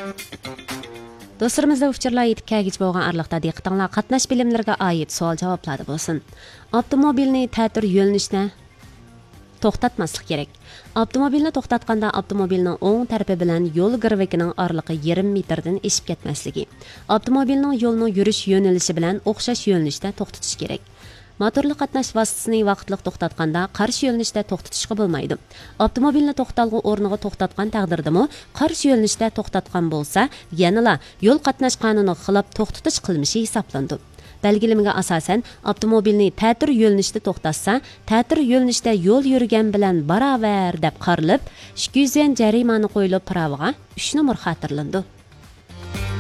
Dostlarımızda uçurlar yetib kəlgic bolğan arlıqda diqqətinizlər qatnaş bilimlərə aid sual-javoblarda bolsun. Avtomobilni tətir yo'linishni to'xtatmaslik kerak. Avtomobilni to'xtatganda avtomobilning o'ng tarafi bilan yo'l girvikining oraliqi 1,5 metrdan eshib ketmasligi. Avtomobilning yo'lning yurish yo'nalishi bilan o'xshash yo'nalishda to'xtatish kerak. Motorli qatnash vositasini vaqtliq to'xtatganda qarshi yo'nalishda to'xtatishga bo'lmaydi. Avtomobilni to'xtalg'u o'rniga to'xtatgan taqdirdami, qarshi yo'nalishda to'xtatgan bo'lsa, yanala yo'l qatnash qonuniga xilop to'xtatish qilmishi hisoblandi. Belgilimiga asosan avtomobilni ta'tir yo'linishda to'xtatsa, ta'tir yo'linishda yo'l yurgan bilan baravar deb qarilib, 200 yen jarimani qo'yilib praviga 3 nomer xotirlandi.